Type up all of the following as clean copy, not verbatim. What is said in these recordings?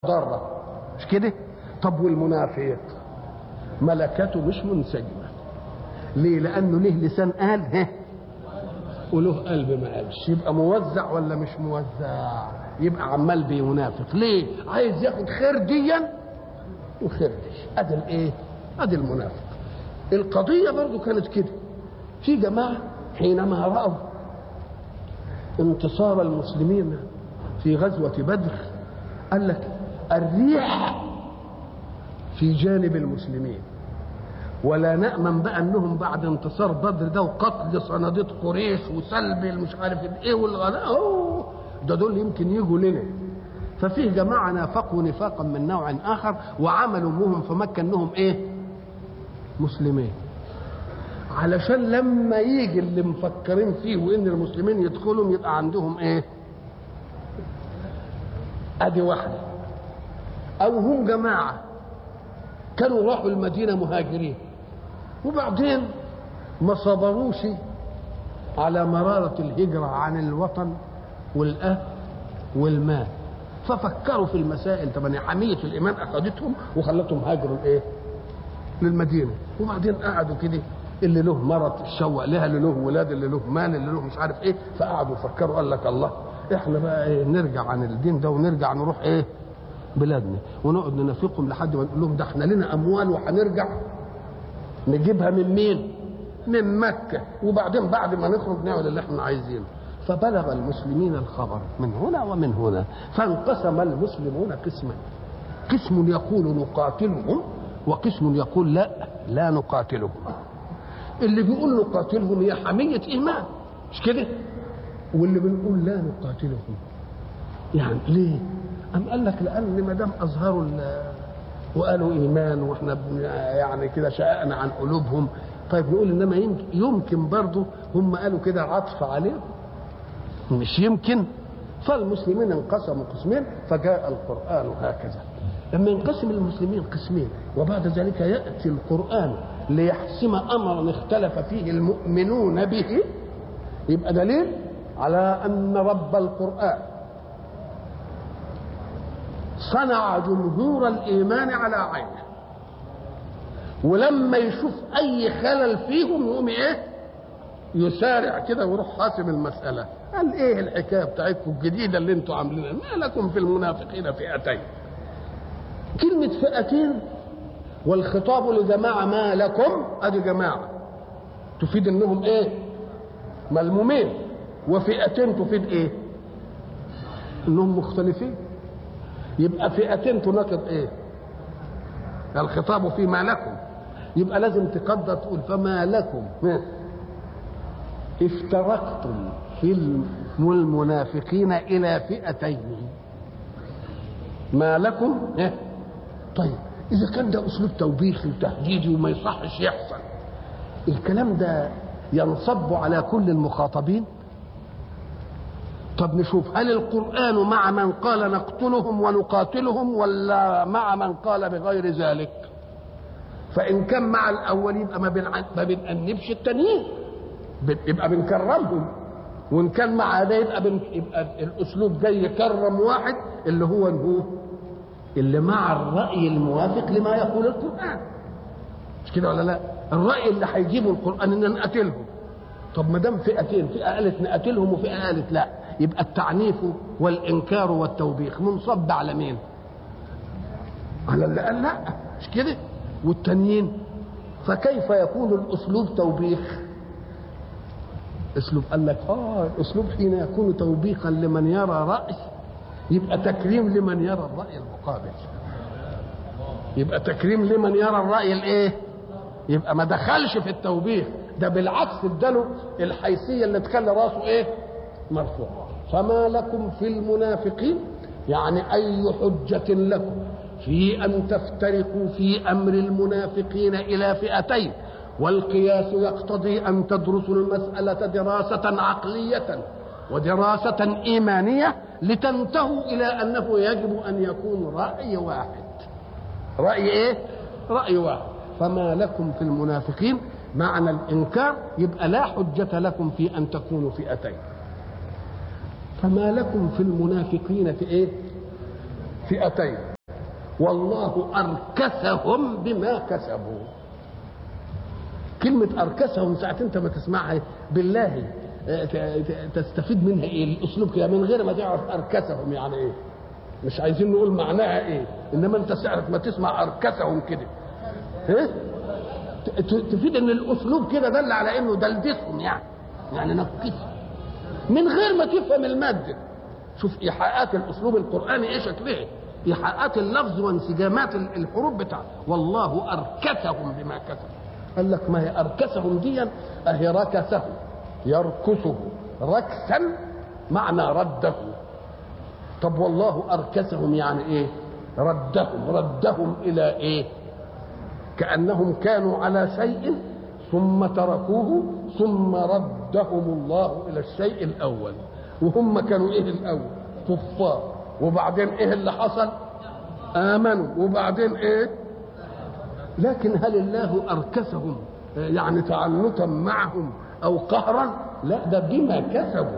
ضارة، مش كده؟ طب والمنافق ملكته مش منسجمة. ليه؟ لأنه له لسان قال ها وله قلب ما قالش. يبقى موزع ولا مش موزع؟ يبقى عمال بينافق. ليه؟ عايز ياخد خير ديا وخير دي. ادي الايه؟ ادي المنافق. القضية برضو كانت كده. في جماعة حينما رأوا انتصار المسلمين في غزوة بدر قال لك الريح في جانب المسلمين، ولا نأمن بقى انهم بعد انتصار بدر ده وقتل صناديد قريش وسلب المش عارف ايه والغلاء ده دول يمكن يجوا لنا. ففيه جماعة نافقوا نفاقا من نوع آخر وعملوا بهم في مكة انهم ايه؟ مسلمين، علشان لما يجي اللي مفكرين فيه وان المسلمين يدخلهم يبقى عندهم ايه؟ ادي واحدة. او هم جماعة كانوا راحوا المدينة مهاجرين وبعدين ما صبروش على مرارة الهجرة عن الوطن والأهل والمال، ففكروا في المسائل. طبعا حمية الإيمان أخذتهم وخلتهم هاجروا إيه؟ للمدينة. وبعدين قعدوا كده، اللي له مرض الشوق لها، اللي له ولاد، اللي له مال، اللي له مش عارف إيه. فقعدوا يفكروا، قال لك الله إحنا بقى إيه؟ نرجع عن الدين ده ونرجع نروح إيه؟ بلادنا ونقعد ننافقهم لحد ما نقول لهم ده احنا لنا اموال وهنرجع نجيبها من مين؟ من مكة، وبعدين بعد ما نخرج نعمل اللي احنا عايزينه. فبلغ المسلمين الخبر من هنا ومن هنا، فانقسم المسلمون قسمين، قسم يقول نقاتلهم وقسم يقول لا نقاتلهم. اللي بيقول نقاتلهم هي حمية إيمان، مش كده؟ واللي بنقول لا نقاتلهم يعني ليه؟ أم قال لك لأن ما دام أظهروا وقالوا إيمان وإحنا يعني كده شققنا عن قلوبهم، طيب نقول إنما يمكن برضه هم قالوا كده عطف عليهم، مش يمكن. فالمسلمين انقسموا قسمين، فجاء القرآن هكذا. لما ينقسم المسلمين قسمين وبعد ذلك يأتي القرآن ليحسم أمرا اختلف فيه المؤمنون به، يبقى دليل على أن رب القرآن صنع جمهور الإيمان على عينه، ولما يشوف أي خلل فيهم يقوم إيه؟ يسارع كده ويروح حاسم المسألة. قال إيه الحكاية بتاعتكم الجديدة اللي أنتوا عاملينها؟ ما لكم في المنافقين فئتين. كلمة فئتين والخطاب لجماعة، ما لكم أدي جماعة تفيد إنهم إيه؟ ملمومين، وفئتين تفيد إيه؟ إنهم مختلفين. يبقى فئتين تناقض ايه؟ الخطاب في ما لكم، يبقى لازم تقدر تقول فما لكم افترقتم في المنافقين الى فئتين. ما لكم طيب اذا كان ده اسلوب توبيخي وتهديدي وما يصحش يحصل، الكلام ده ينصب على كل المخاطبين؟ طب نشوف هل القرآن مع من قال نقتلهم ونقاتلهم ولا مع من قال بغير ذلك؟ فإن كان مع الأول يبقى ما بنأنبش التانيين، يبقى بنكرمهم. وإن كان مع ده يبقى الأسلوب جاي يكرم واحد اللي هو اللي مع الرأي الموافق لما يقول القرآن، مش كده ولا لا؟ الرأي اللي هيجيبه القرآن إن نقتلهم. طب ما دام فئتين، فئة قالت نقتلهم وفئة قالت لا، يبقى التعنيف والإنكار والتوبيخ منصب على مين؟ على اللي قال لا، مش كده؟ والتانيين فكيف يكون الأسلوب توبيخ؟ أسلوب قال لك الأسلوب حين يكون توبيخا لمن يرى رأي يبقى تكريم لمن يرى الرأي المقابل، يبقى تكريم لمن يرى الرأي الايه؟ يبقى ما دخلش في التوبيخ، ده بالعكس اداله الحيثية اللي تخلي راسه ايه؟ مرفوع. فما لكم في المنافقين يعني أي حجة لكم في أن تفترقوا في أمر المنافقين إلى فئتين؟ والقياس يقتضي أن تدرسوا المسألة دراسة عقلية ودراسة إيمانية لتنتهوا إلى أنه يجب أن يكون رأي واحد. رأي إيه؟ رأي واحد. فما لكم في المنافقين معنى الإنكار، يبقى لا حجة لكم في أن تكونوا فئتين. فما لكم في المنافقين في إيه؟ فئتين والله أركسهم بما كسبوا. كلمة أركسهم ساعة أنت ما تسمعها بالله تستفيد منها إيه؟ الأسلوب كده من غير ما تعرف أركسهم يعني إيه. مش عايزين نقول معناها إيه، إنما أنت ساعة ما تسمع أركسهم كده تفيد إن الأسلوب كده دل على إنه دلدسهم يعني نكسهم من غير ما تفهم المادة. شوف إيحاءات الأسلوب القرآني إيه شكلها، إيحاءات اللفظ وانسجامات الحروف بتاعته. والله أركسهم بما كسبوا. قال لك ما هي أركسهم ديا أهي ركسه يركسه ركسا معنى رده. طب والله أركسهم يعني إيه؟ ردهم إلى إيه؟ كأنهم كانوا على شيء ثم تركوه ثم ردهم الله إلى الشيء الأول. وهم كانوا إيه الأول؟ كفار، وبعدين إيه اللي حصل؟ آمنوا، وبعدين إيه؟ لكن هل الله أركسهم يعني تعنتا معهم أو قهرا؟ لا، ده بما كسبوا.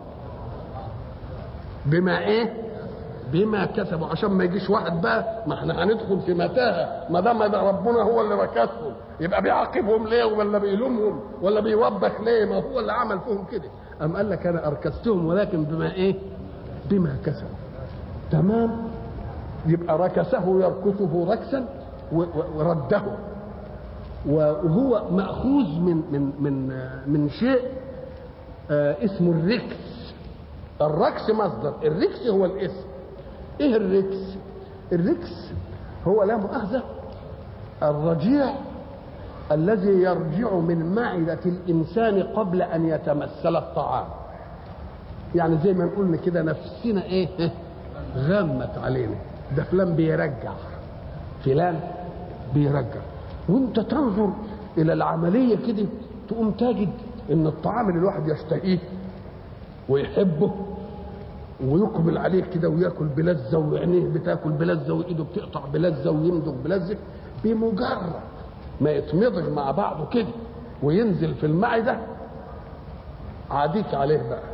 بما إيه؟ بما كسبوا، عشان ما يجيش واحد بقى ما احنا هندخل في متاهه ما دام ربنا هو اللي ركسهم، يبقى بيعاقبهم ليه ولا بيلومهم ولا بيوبخ ليه؟ ما هو اللي عمل فيهم كده. أم قال لك أنا أركستهم ولكن بما إيه؟ بما كسبوا. تمام؟ يبقى ركسه يركسه ركسا ورده، وهو مأخوذ من شيء اسمه الركس. الركس مصدر، الركس هو الاسم. ايه الركس؟ الركس هو لا مؤاخذة الرجيع الذي يرجع من معدة الإنسان قبل أن يتمثل الطعام. يعني زي ما نقول كده نفسنا ايه؟ غمت علينا، ده فلان بيرجع، فلان بيرجع. وانت تنظر الى العملية كده تقوم تجد ان الطعام اللي الواحد يشتهيه ويحبه ويقبل عليه كده وياكل بلذة وعينيه بتاكل بلذة وايده بتقطع بلذة ويمضغ بلذة، بمجرد ما يتمضغ مع بعضه كده وينزل في المعدة عاديك عليه بقى.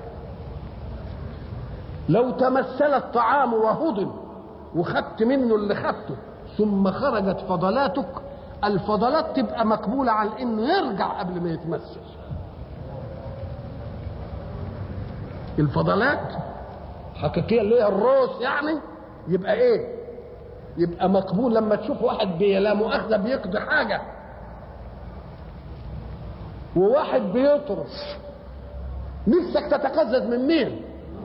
لو تمثل الطعام وهضم وخدت منه اللي خدته ثم خرجت فضلاتك، الفضلات تبقى مقبولة على انه يرجع قبل ما يتمثل. الفضلات حقيقية اللي هي الروس يعني يبقى ايه؟ يبقى مقبول. لما تشوف واحد لا مؤاخذة بيقضي حاجة وواحد بيطرش، نفسك تتقزز من مين؟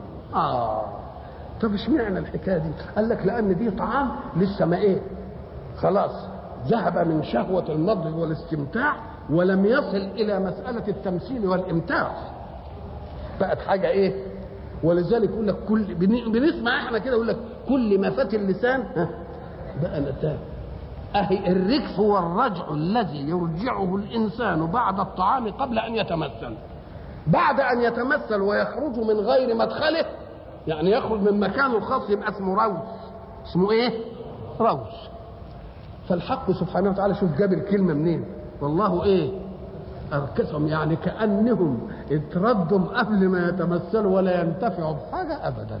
طب اشمعنى الحكايه دي؟ قال لك لان دي طعام لسه ما ايه؟ خلاص ذهب من شهوه المضغ والاستمتاع ولم يصل الى مساله التمثيل والامتاع، بقت حاجه ايه؟ ولذلك يقول لك كل بنسمع احنا كده يقول لك كل ما فات اللسان بقى لسان. اهي الركس هو الرجع الذي يرجعه الانسان بعد الطعام قبل ان يتمثل. بعد ان يتمثل ويخرج من غير مدخله، يعني يخرج من مكانه الخاص، يبقى اسمه روس. اسمه ايه؟ روس. فالحق سبحانه وتعالى شوف جاب الكلمه منين. والله ايه؟ اركسهم، يعني كانهم اتردوا قبل ما يتمثلوا ولا ينتفعوا بحاجه ابدا.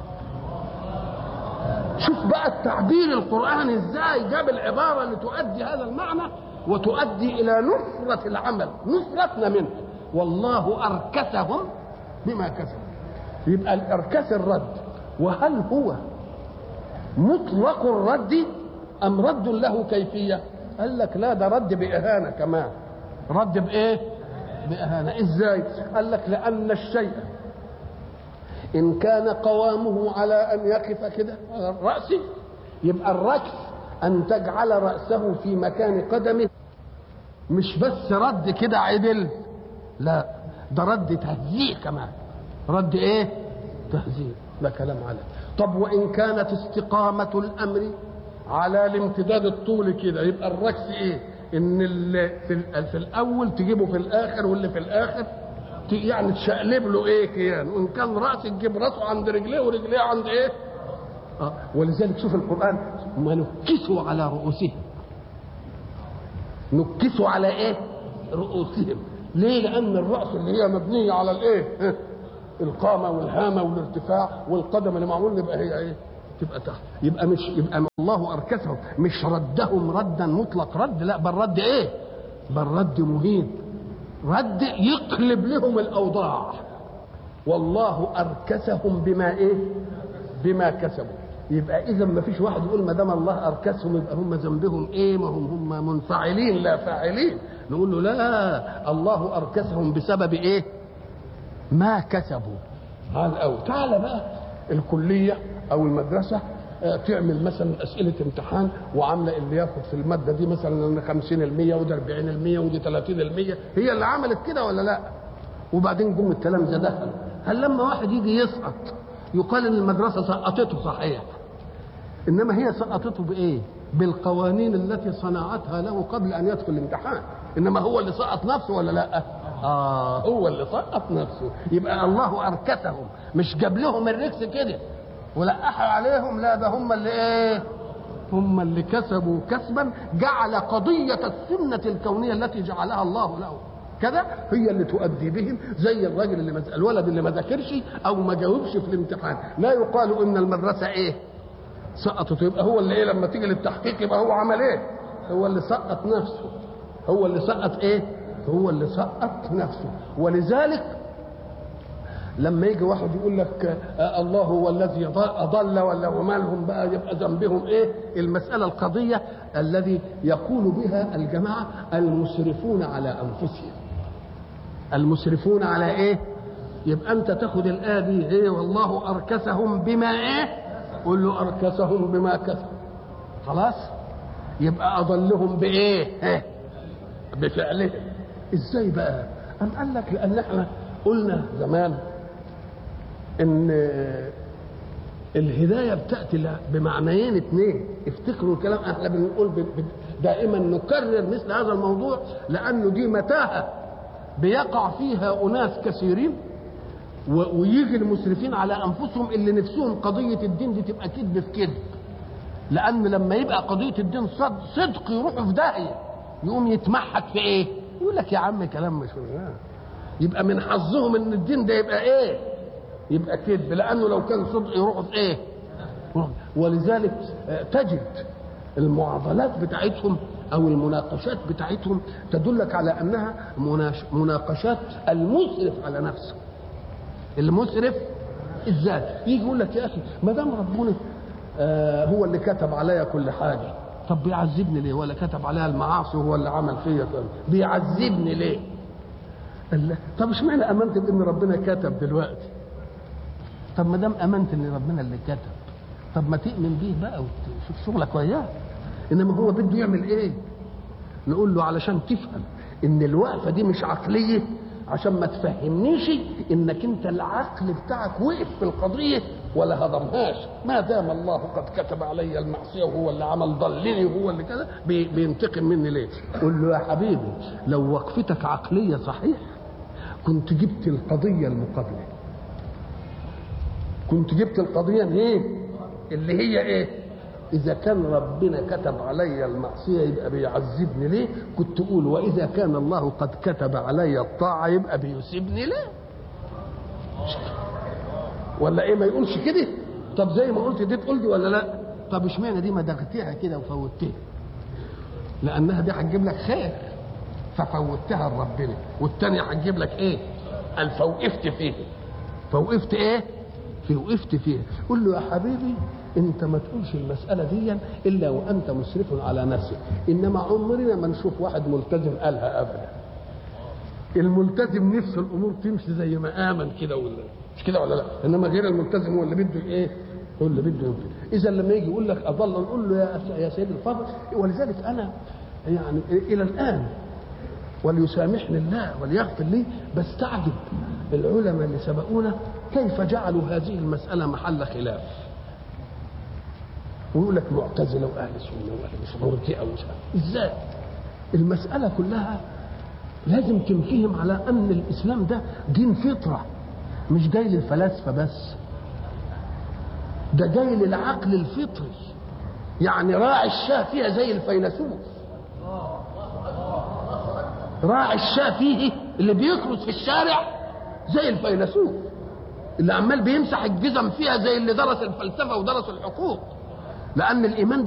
شوف بقى التعبير القرآني ازاي جاب العباره اللي تؤدي هذا المعنى وتؤدي الى نصره العمل، نصرتنا منه. والله أركسهم بما كسبوا. يبقى الإركاس الرد. وهل هو مطلق الرد أم رد له كيفية؟ قال لك لا، ده رد بإهانة كمان. رد بإيه؟ بإهانة. إزاي؟ قال لك لأن الشيء إن كان قوامه على أن يقف كده على الرأس، يبقى الركس أن تجعل رأسه في مكان قدمه، مش بس رد كده عدل، لا، ده رد تهزيء كمان. رد ايه؟ تهزيء. ده كلام عليه. طب وان كانت استقامة الامر على الامتداد الطولي كده، يبقى الركس ايه؟ ان اللي في الاول تجيبه في الاخر، واللي في الاخر يعني تشقلب له ايه كيان. وان كان راس تجيب راسه عند رجليه ورجليه عند ايه؟ ولذلك شوف القرآن ما نكسوا على رؤوسهم. نكسوا على ايه؟ رؤوسهم. ليه؟ لأن الرأس اللي هي مبنية على الإيه؟ القامة والهامة والارتفاع، والقدم اللي معمول يبقى هي إيه؟ تبقى تحت. يبقى الله اركسهم، مش ردهم ردا مطلق رد، لا بل رد ايه؟ بل رد مهين، رد يقلب لهم الاوضاع. والله اركسهم بما ايه؟ بما كسبوا. يبقى اذا ما فيش واحد يقول ما دام الله اركسهم يبقى هم ذنبهم ايه؟ ما هم منفعلين لا فاعلين. نقول له لا، الله اركسهم بسبب ايه؟ ما كسبوا. او تعالى بقى الكليه او المدرسه تعمل مثلا اسئله امتحان وعامله اللي ياخد في الماده دي مثلا 50% وده 40% ودي 30%، هي اللي عملت كده ولا لا؟ وبعدين جم التلامذه دخلوا، هل لما واحد يجي يسقط يقال ان المدرسه سقطته؟ صحيح، انما هي سقطته بايه؟ بالقوانين التي صنعتها له قبل ان يدخل الامتحان. انما هو اللي سقط نفسه ولا لا؟ هو اللي سقط نفسه. يبقى الله اركسهم، مش جاب لهم الركس كده ولقحوا عليهم، لا ده هم اللي ايه؟ هم اللي كسبوا كسبا جعل قضيه السنه الكونيه التي جعلها الله له كذا هي اللي تؤدي بهم. زي الراجل اللي الولد اللي ما ذاكرش او ما جاوبش في الامتحان، لا يقال ان المدرسه ايه؟ سقطته. يبقى هو اللي ايه؟ لما تيجي للتحقيق يبقى هو عمل ايه؟ هو اللي سقط نفسه. هو اللي سقط ايه؟ هو اللي سقط نفسه. ولذلك لما يجي واحد يقول لك الله هو الذي اضل ولا ومالهم بقى، يبقى ذنبهم ايه؟ المساله القضيه الذي يقول بها الجماعه المسرفون على انفسهم. المسرفون على ايه؟ يبقى انت تاخد الايه دي ايه؟ والله اركسهم بما ايه؟ قول له اركسهم بما كسبوا، خلاص. يبقى اضلهم بايه؟ بفعلهم. ازاي بقى؟ أم قال لك لان احنا قلنا زمان ان الهدايه بتاتي بمعنيين اثنين. افتكروا الكلام، احنا بنقول دائما نكرر مثل هذا الموضوع لانه دي متاهه بيقع فيها اناس كثيرين، ويجي المسرفين على انفسهم اللي نفسهم قضيه الدين دي تبقى كذب في كذب. لان لما يبقى قضيه الدين صدق يروحوا في داهيه، يقوم يتمحك في ايه؟ يقول لك يا عم كلام مش يبقى من حظهم ان الدين ده يبقى ايه؟ يبقى كذب، لانه لو كان صدق يروحوا في ايه؟ ولذلك تجد المعضلات بتاعتهم او المناقشات بتاعتهم تدلك على انها مناقشات المسرف على نفسه. المسرف ازاي؟ يجي يقول لك يا اخي ما دام ربنا هو اللي كتب عليا كل حاجه، طب بيعذبني ليه؟ ولا كتب عليها المعاصي وهو اللي عمل فيا بيعذبني ليه؟ طب اشمعنى امنت بان ربنا كتب دلوقتي؟ طب ما دام امنت ان ربنا اللي كتب، طب ما تؤمن بيه بقى وتشوف شغلك وياه. انما هو بده يعمل ايه؟ نقول له علشان تفهم ان الوقفه دي مش عقليه، عشان ما تفهمنيش انك انت العقل بتاعك وقف في القضيه ولا هضمهاش. ما دام الله قد كتب علي المعصيه وهو اللي عمل ضلني وهو اللي كذا، بينتقم مني ليه؟ قول له يا حبيبي لو وقفتك عقليه صحيح كنت جبت القضيه المقابله، كنت جبت القضيه ايه؟ اللي هي ايه؟ إذا كان ربنا كتب علي المعصية يبقى بيعذبني ليه؟ كنت تقول وإذا كان الله قد كتب علي الطاعة يبقى بيسيبني ليه؟ ولا إيه؟ ما يقولش كده؟ طب زي ما قلت دي تقول دي ولا لا؟ طب اشمعنى دي ما دغتيها كده وفوتتها؟ لأنها دي هتجيب لك خير ففوتها لربنا، والتانية هتجيب لك إيه؟ قال فوقفت فيه. فوقفت إيه؟ وقفت فيه. قول له يا حبيبي انت ما تقولش المساله دي الا وانت مسرف على نفسك. انما عمرنا ما نشوف واحد ملتزم قالها ابدا. الملتزم نفسه الامور تمشي زي ما امن كده، ولا مش كده ولا لا؟ انما غير الملتزم هو اللي بده ايه؟ هو اللي بده ينفذ. اذا لما يجي يقول لك اضل نقول له يا سيدي الفاضل. ولذلك انا يعني الى الان وليسامحني الله وليغفر لي بستعجب العلماء اللي سبقونا كيف جعلوا هذه المساله محل خلاف. ويقول لك معتزله واهل سنه واهل مش مرجئه ومش ازاي؟ المساله كلها لازم تنفهم على ان الاسلام ده دين فطره، مش جاي للفلاسفه بس، ده جاي للعقل الفطري. يعني راعي الشاه فيها زي الفيلسوف، راعي الشاه فيه اللي بيكرس في الشارع زي الفيلسوف. اللي عمال بيمسح الجزم فيها زي اللي درس الفلسفه ودرس الحقوق، لان الايمان